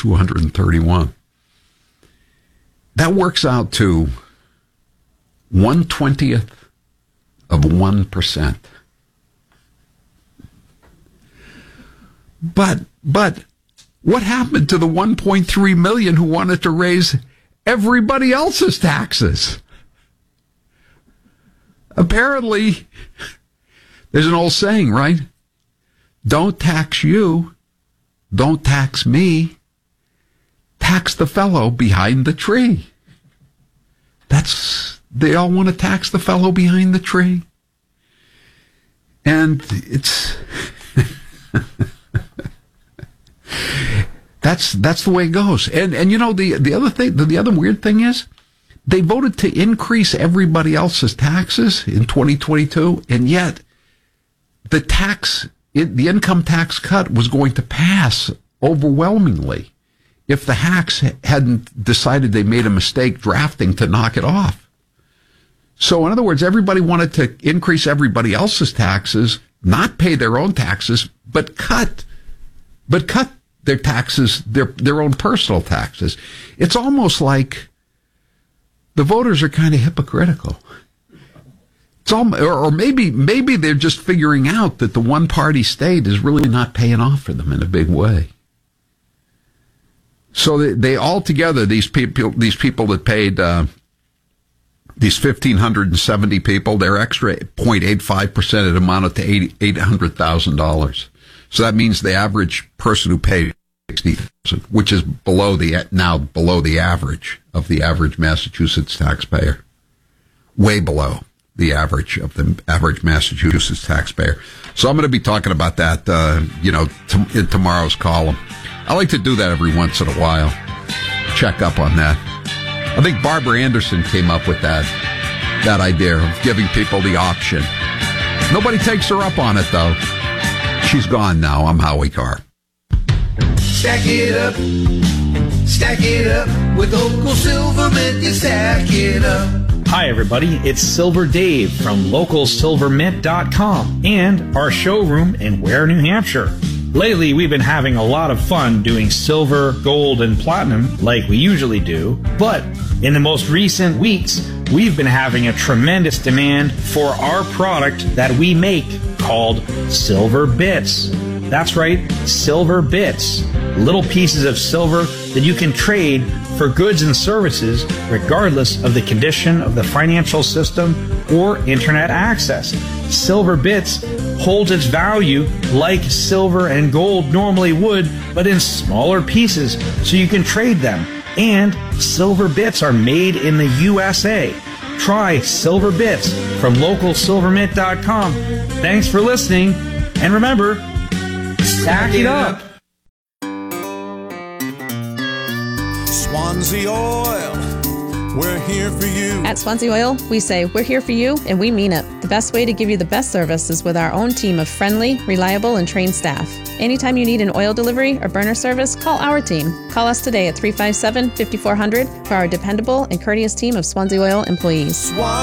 $1,231. That works out to 1/20th of 1%. But what happened to the 1.3 million who wanted to raise everybody else's taxes? Apparently, there's an old saying, right? Don't tax you. Don't tax me. Tax the fellow behind the tree. They all want to tax the fellow behind the tree. And it's, that's the way it goes. And you know, the other thing, the other weird thing is, they voted to increase everybody else's taxes in 2022, and yet the income tax cut was going to pass overwhelmingly if the hacks hadn't decided they made a mistake drafting to knock it off. So in other words, everybody wanted to increase everybody else's taxes, not pay their own taxes, but cut their taxes, their own personal taxes. It's almost like the voters are kind of hypocritical. Or maybe they're just figuring out that the one-party state is really not paying off for them in a big way. So they all together, these people that paid, these 1,570 people, their extra 0.85%, it amounted to $800,000. So that means the average person who paid $60,000, which is below the average of the average Massachusetts taxpayer, way below the average of the average Massachusetts taxpayer. So I'm going to be talking about that, in tomorrow's column. I like to do that every once in a while. Check up on that. I think Barbara Anderson came up with that idea of giving people the option. Nobody takes her up on it, though. She's gone now. I'm Howie Carr. Stack it up with local Silvermint, you stack it up. Hi everybody, it's Silver Dave from localsilvermint.com and our showroom in Ware, New Hampshire. Lately, we've been having a lot of fun doing silver, gold, and platinum like we usually do, but in the most recent weeks, we've been having a tremendous demand for our product that we make called Silver Bits. That's right, Silver Bits. Little pieces of silver that you can trade for goods and services regardless of the condition of the financial system or internet access. Silver Bits holds its value like silver and gold normally would, but in smaller pieces so you can trade them. And Silver Bits are made in the USA. Try Silver Bits from localsilvermint.com. Thanks for listening, and remember, stack it up. Swansea Oil, we're here for you. At Swansea Oil, we say we're here for you, and we mean it. The best way to give you the best service is with our own team of friendly, reliable, and trained staff. Anytime you need an oil delivery or burner service, call our team. Call us today at 357-5400 for our dependable and courteous team of Swansea Oil employees.